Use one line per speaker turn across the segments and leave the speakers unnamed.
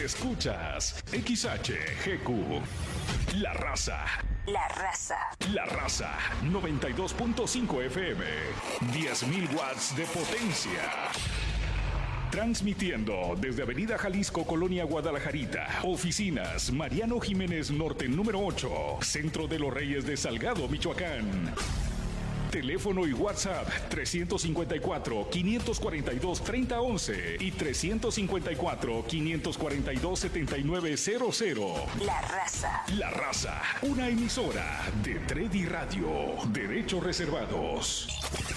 Escuchas XHGQ. La Raza.
La Raza.
La Raza 92.5 FM. 10.000 watts de potencia. Transmitiendo desde Avenida Jalisco, Colonia Guadalajarita. Oficinas Mariano Jiménez Norte número 8. Centro de los Reyes de Salgado, Michoacán. Teléfono y WhatsApp 354-542-3011 y 354-542-7900.
La Raza.
La Raza, una emisora de Tredi Radio. Derechos reservados.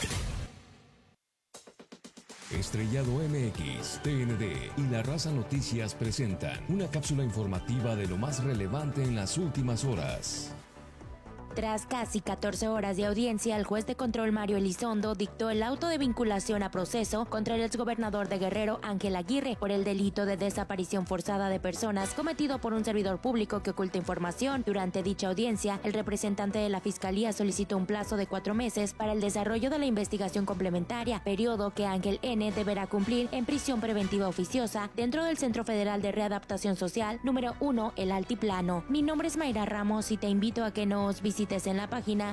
Estrellado MX, TND y La Raza Noticias presentan una cápsula informativa de lo más relevante en las últimas horas.
Tras casi 14 horas de audiencia, el juez de control Mario Elizondo dictó el auto de vinculación a proceso contra el exgobernador de Guerrero, Ángel Aguirre, por el delito de desaparición forzada de personas cometido por un servidor público que oculta información. Durante dicha audiencia, el representante de la Fiscalía solicitó un plazo de 4 meses para el desarrollo de la investigación complementaria, periodo que Ángel N. deberá cumplir en prisión preventiva oficiosa dentro del Centro Federal de Readaptación Social número 1, El Altiplano. Mi nombre es Mayra Ramos y te invito a que nos visites en la página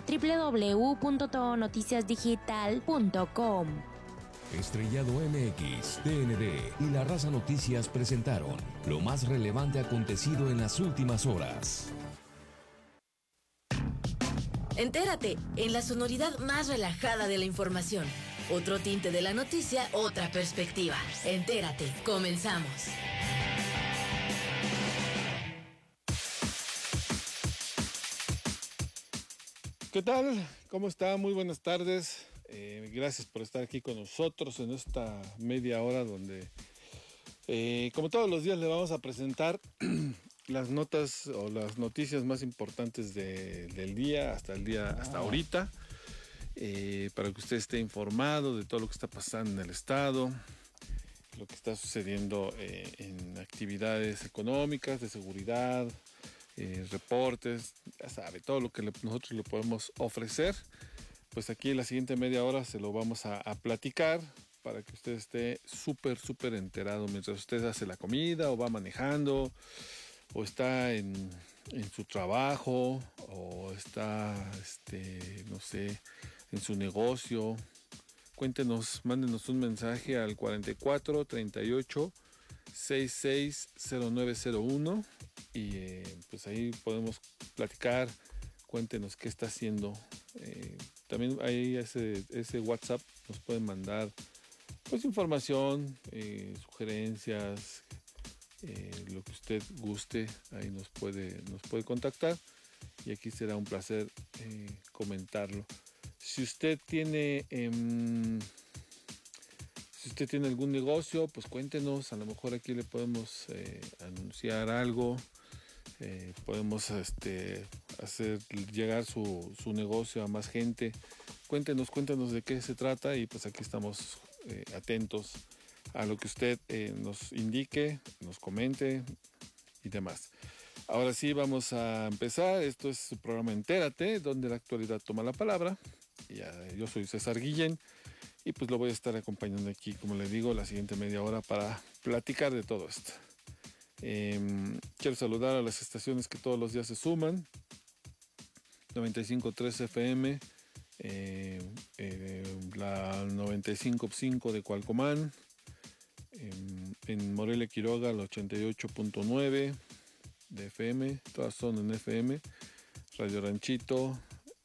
www.tonoticiasdigital.com.
Estrellado MX, TND y La Raza Noticias presentaron lo más relevante acontecido en las últimas horas.
Entérate en la sonoridad más relajada de la información. Otro tinte de la noticia, otra perspectiva. Entérate, comenzamos.
¿Qué tal? ¿Cómo está? Muy buenas tardes. Gracias por estar aquí con nosotros en esta media hora donde, como todos los días, le vamos a presentar las notas o las noticias más importantes del día, hasta ahorita, para que usted esté informado de todo lo que está pasando en el estado, lo que está sucediendo en actividades económicas, de seguridad, reportes, ya sabe, todo lo que nosotros le podemos ofrecer, pues aquí en la siguiente media hora se lo vamos a platicar para que usted esté súper enterado mientras usted hace la comida o va manejando o está en su trabajo o está, no sé, en su negocio. Cuéntenos, mándenos un mensaje al 44 38 660901 y pues ahí podemos platicar. Cuéntenos qué está haciendo. También ahí ese WhatsApp nos pueden mandar pues información, sugerencias, lo que usted guste. Ahí nos puede contactar y aquí será un placer comentarlo. Si usted tiene algún negocio, pues cuéntenos, a lo mejor aquí le podemos anunciar algo, podemos hacer llegar su negocio a más gente. Cuéntenos de qué se trata y pues aquí estamos atentos a lo que usted nos indique, nos comente y demás. Ahora sí, vamos a empezar. Esto es su programa Entérate, donde la actualidad toma la palabra. Yo soy César Guillén y pues lo voy a estar acompañando aquí, como le digo, la siguiente media hora para platicar de todo esto. Quiero saludar a las estaciones que todos los días se suman. 95.3 FM, la 95.5 de Cualcomán, en Morelia Quiroga la 88.9 de FM, todas son en FM. Radio Ranchito,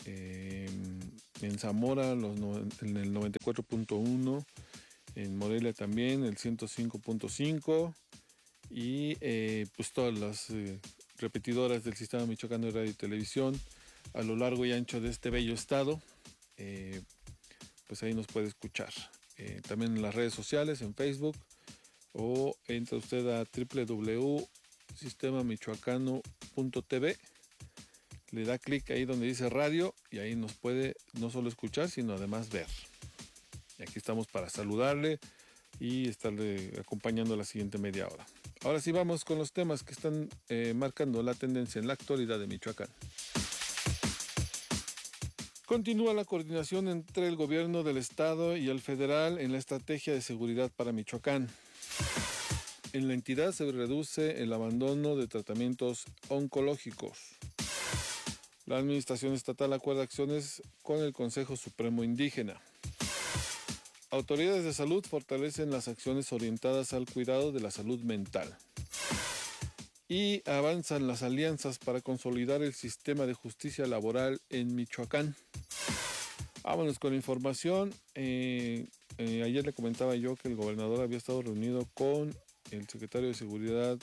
en Zamora en el 94.1, en Morelia también el 105.5 y pues todas las repetidoras del Sistema Michoacano de Radio y Televisión a lo largo y ancho de este bello estado, pues ahí nos puede escuchar. También en las redes sociales, en Facebook, o entra usted a www.sistemamichoacano.tv, le da clic ahí donde dice radio y ahí nos puede no solo escuchar, sino además ver. Y aquí estamos para saludarle y estarle acompañando la siguiente media hora. Ahora sí vamos con los temas que están marcando la tendencia en la actualidad de Michoacán. Continúa la coordinación entre el gobierno del estado y el federal en la estrategia de seguridad para Michoacán. En la entidad se reduce el abandono de tratamientos oncológicos. La Administración Estatal acuerda acciones con el Consejo Supremo Indígena. Autoridades de salud fortalecen las acciones orientadas al cuidado de la salud mental. Y avanzan las alianzas para consolidar el sistema de justicia laboral en Michoacán. Vámonos con información. Ayer le comentaba yo que el gobernador había estado reunido con el secretario de Seguridad.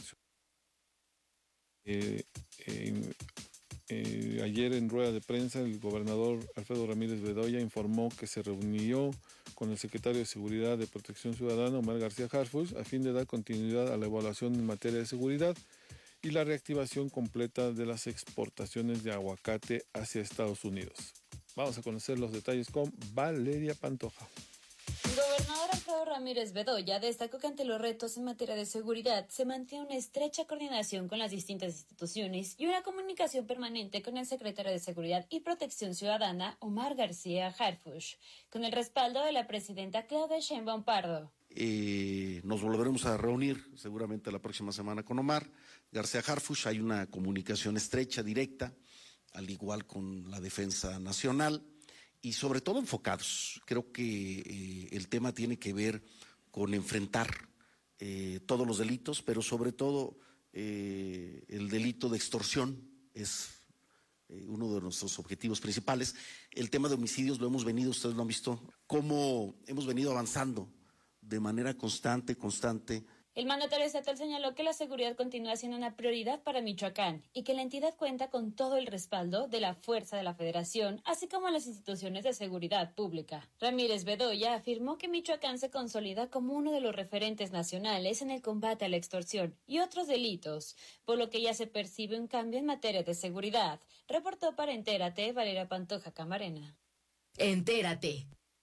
Ayer en rueda de prensa el gobernador Alfredo Ramírez Bedoya informó que se reunió con el secretario de Seguridad de Protección Ciudadana, Omar García Harfuch, a fin de dar continuidad a la evaluación en materia de seguridad y la reactivación completa de las exportaciones de aguacate hacia Estados Unidos. Vamos a conocer los detalles con Valeria Pantoja.
El gobernador Alfredo Ramírez Bedoya destacó que ante los retos en materia de seguridad se mantiene una estrecha coordinación con las distintas instituciones y una comunicación permanente con el secretario de Seguridad y Protección Ciudadana, Omar García Harfuch, con el respaldo de la presidenta Claudia Sheinbaum Pardo.
Nos volveremos a reunir seguramente la próxima semana con Omar García Harfuch. Hay una comunicación estrecha, directa, al igual con la Defensa Nacional. Y sobre todo enfocados. Creo que el tema tiene que ver con enfrentar todos los delitos, pero sobre todo el delito de extorsión es uno de nuestros objetivos principales. El tema de homicidios lo hemos venido, ustedes lo han visto, cómo hemos venido avanzando de manera constante.
El mandatario estatal señaló que la seguridad continúa siendo una prioridad para Michoacán y que la entidad cuenta con todo el respaldo de la fuerza de la Federación, así como las instituciones de seguridad pública. Ramírez Bedoya afirmó que Michoacán se consolida como uno de los referentes nacionales en el combate a la extorsión y otros delitos, por lo que ya se percibe un cambio en materia de seguridad. Reportó para Entérate, Valeria Pantoja Camarena.
Entérate.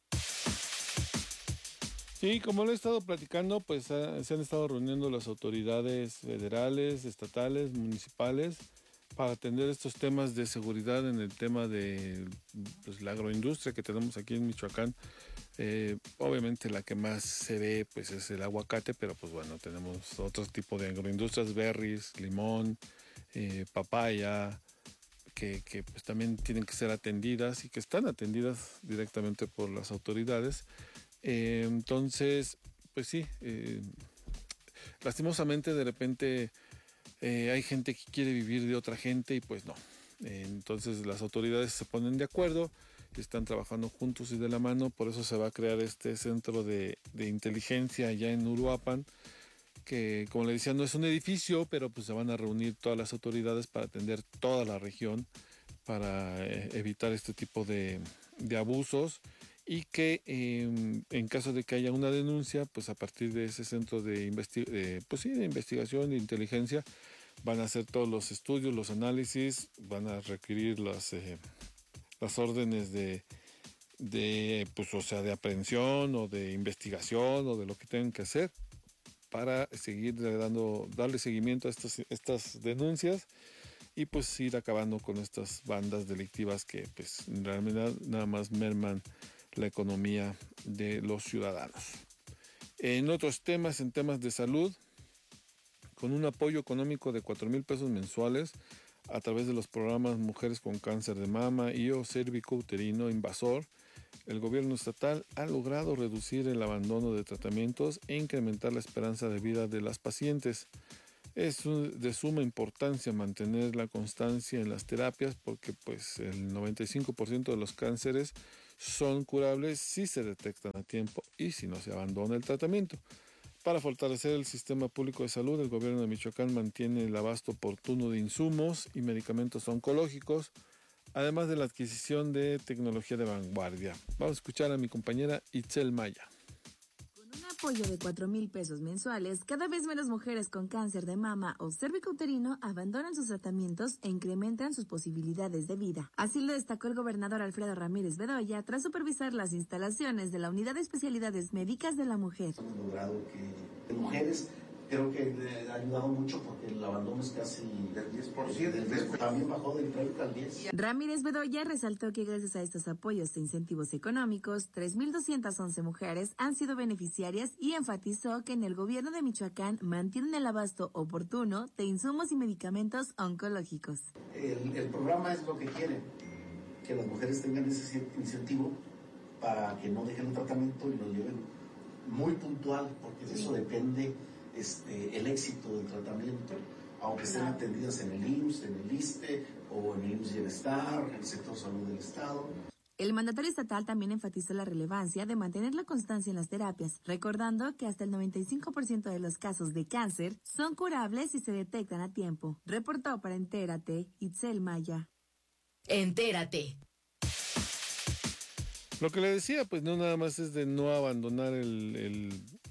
Sí, como lo he estado platicando, pues se han estado reuniendo las autoridades federales, estatales, municipales, para atender estos temas de seguridad en el tema de pues, la agroindustria que tenemos aquí en Michoacán. Obviamente la que más se ve pues es el aguacate, pero pues bueno, tenemos otros tipos de agroindustrias, berries, limón, papaya, que pues también tienen que ser atendidas y que están atendidas directamente por las autoridades. Entonces, pues sí, lastimosamente de repente hay gente que quiere vivir de otra gente y pues no. Entonces las autoridades se ponen de acuerdo, están trabajando juntos y de la mano, por eso se va a crear este centro de inteligencia allá en Uruapan, que como le decía no es un edificio, pero pues se van a reunir todas las autoridades para atender toda la región, para evitar este tipo de abusos. Y que en caso de que haya una denuncia, pues a partir de ese centro de investigación, de inteligencia, van a hacer todos los estudios, los análisis, van a requerir las órdenes de aprehensión o de investigación o de lo que tengan que hacer para seguir darle seguimiento a estas denuncias y pues ir acabando con estas bandas delictivas que pues en realidad nada más merman la economía de los ciudadanos. En otros temas, en temas de salud, con un apoyo económico de 4,000 pesos mensuales a través de los programas Mujeres con Cáncer de Mama y o Cérvico-Uterino Invasor, el gobierno estatal ha logrado reducir el abandono de tratamientos e incrementar la esperanza de vida de las pacientes. Es de suma importancia mantener la constancia en las terapias porque pues el 95% de los cánceres son curables si se detectan a tiempo y si no se abandona el tratamiento. Para fortalecer el sistema público de salud, el gobierno de Michoacán mantiene el abasto oportuno de insumos y medicamentos oncológicos, además de la adquisición de tecnología de vanguardia. Vamos a escuchar a mi compañera Itzel Maya.
Apoyo de 4,000 pesos mensuales, cada vez menos mujeres con cáncer de mama o cérvico-uterino abandonan sus tratamientos e incrementan sus posibilidades de vida. Así lo destacó el gobernador Alfredo Ramírez Bedoya tras supervisar las instalaciones de la Unidad de Especialidades Médicas de la Mujer.
Hemos logrado que mujeres creo que le ha ayudado mucho porque el abandono es casi del 10%, también bajó del 30 al 10%.
Ramírez Bedoya resaltó que gracias a estos apoyos e incentivos económicos, 3.211 mujeres han sido beneficiarias y enfatizó que en el gobierno de Michoacán mantienen el abasto oportuno de insumos y medicamentos oncológicos.
El programa es lo que quiere, que las mujeres tengan ese incentivo para que no dejen el tratamiento y lo lleven muy puntual, porque de eso depende el éxito del tratamiento, aunque estén atendidas en el IMSS, en el ISSSTE o en el IMSS Bienestar, en el sector salud del Estado.
El mandatario estatal también enfatizó la relevancia de mantener la constancia en las terapias, recordando que hasta el 95% de los casos de cáncer son curables si se detectan a tiempo. Reportó para Entérate, Itzel Maya.
Entérate.
Lo que le decía, pues no nada más es de no abandonar el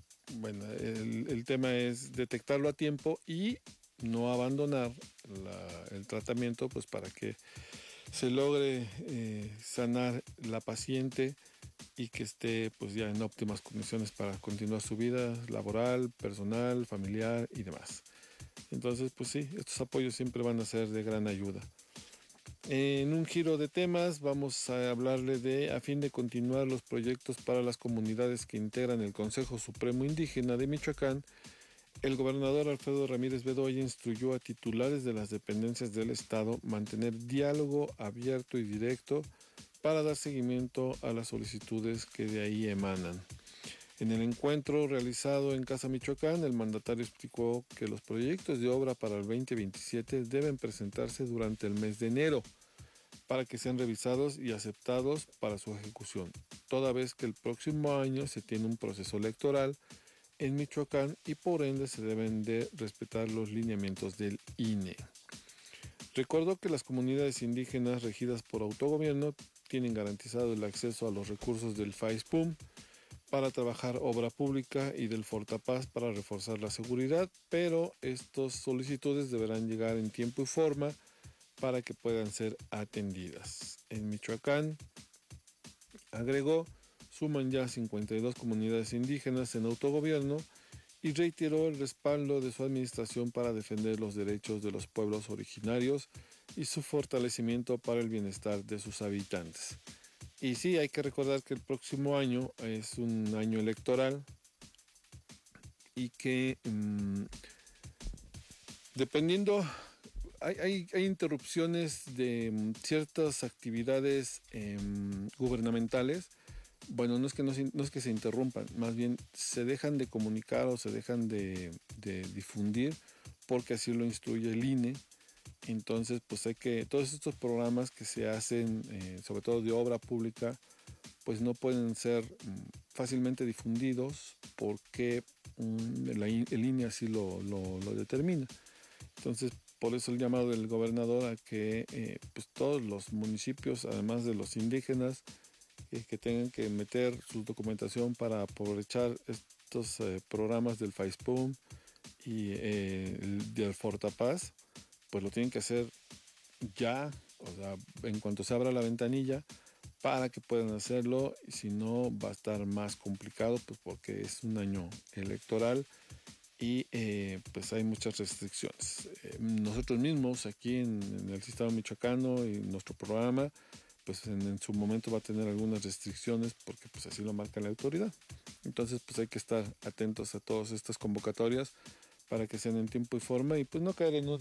tema es detectarlo a tiempo y no abandonar el tratamiento, pues para que se logre sanar la paciente y que esté pues ya en óptimas condiciones para continuar su vida laboral, personal, familiar y demás. Entonces, pues sí, estos apoyos siempre van a ser de gran ayuda. En un giro de temas vamos a hablarle a fin de continuar los proyectos para las comunidades que integran el Consejo Supremo Indígena de Michoacán, el gobernador Alfredo Ramírez Bedoya instruyó a titulares de las dependencias del Estado mantener diálogo abierto y directo para dar seguimiento a las solicitudes que de ahí emanan. En el encuentro realizado en Casa Michoacán, el mandatario explicó que los proyectos de obra para el 2027 deben presentarse durante el mes de enero para que sean revisados y aceptados para su ejecución, toda vez que el próximo año se tiene un proceso electoral en Michoacán y por ende se deben de respetar los lineamientos del INE. Recordó que las comunidades indígenas regidas por autogobierno tienen garantizado el acceso a los recursos del FAISPUM para trabajar obra pública y del Fortapaz para reforzar la seguridad, pero estas solicitudes deberán llegar en tiempo y forma para que puedan ser atendidas. En Michoacán, agregó, suman ya 52 comunidades indígenas en autogobierno y reiteró el respaldo de su administración para defender los derechos de los pueblos originarios y su fortalecimiento para el bienestar de sus habitantes. Y sí, hay que recordar que el próximo año es un año electoral y que dependiendo, hay interrupciones de ciertas actividades gubernamentales. Bueno, no es que se interrumpan, más bien se dejan de comunicar o se dejan de difundir porque así lo instruye el INE. Entonces, pues todos estos programas que se hacen, sobre todo de obra pública, pues no pueden ser fácilmente difundidos porque el INE así lo determina. Entonces, por eso el llamado del gobernador a que pues todos los municipios, además de los indígenas, que tengan que meter su documentación para aprovechar estos programas del FAISPUM y del Fortapaz, pues lo tienen que hacer ya, o sea, en cuanto se abra la ventanilla, para que puedan hacerlo, y si no va a estar más complicado, pues porque es un año electoral y pues hay muchas restricciones. Nosotros mismos aquí en el sistema michoacano y nuestro programa, pues en su momento va a tener algunas restricciones porque pues así lo marca la autoridad. Entonces pues hay que estar atentos a todas estas convocatorias para que sean en tiempo y forma y pues no caer en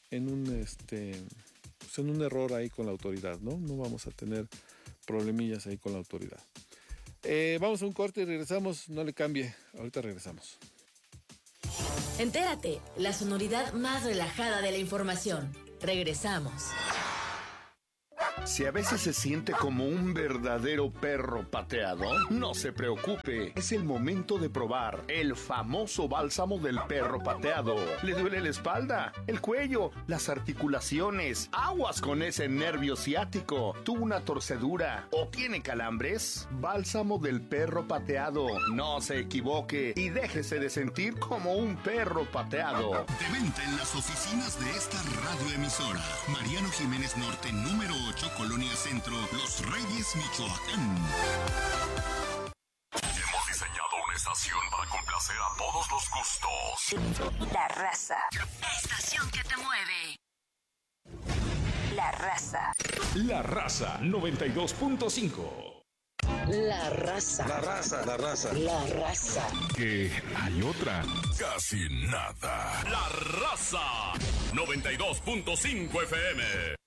un error ahí con la autoridad, ¿no? No vamos a tener problemillas ahí con la autoridad. Vamos a un corte y regresamos, no le cambie, ahorita regresamos.
Entérate, la sonoridad más relajada de la información. Regresamos.
Si a veces se siente como un verdadero perro pateado, no se preocupe. Es el momento de probar el famoso bálsamo del perro pateado. ¿Le duele la espalda, el cuello, las articulaciones? Aguas con ese nervio ciático. ¿Tuvo una torcedura o tiene calambres? Bálsamo del perro pateado. No se equivoque y déjese de sentir como un perro pateado.
De venta en las oficinas de esta radioemisora. Mariano Jiménez Norte, número 8, Colonia Centro, Los Reyes, Michoacán.
Hemos diseñado una estación
estación para complacer a todos los gustos.
La raza.
Estación que te mueve.
La raza.
La Raza 92.5.
La raza.
La raza. La raza.
La raza.
Que hay otra.
Casi nada. La Raza 92.5 FM.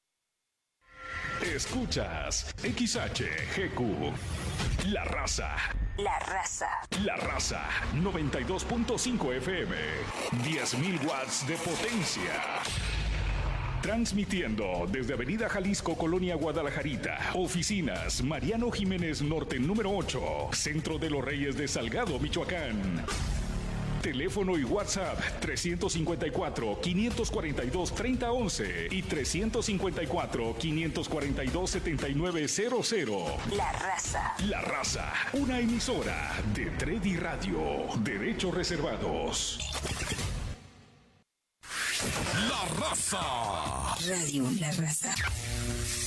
Escuchas XHGQ. La Raza.
La raza.
La Raza 92.5 FM. 10.000 watts de potencia. Transmitiendo desde Avenida Jalisco, Colonia Guadalajarita. Oficinas Mariano Jiménez Norte número 8. Centro de los Reyes de Salgado, Michoacán. Teléfono y WhatsApp 354-542-3011 y 354-542-7900.
La raza.
La Raza, una emisora de Tredi Radio. Derechos reservados.
La Raza.
Radio La Raza.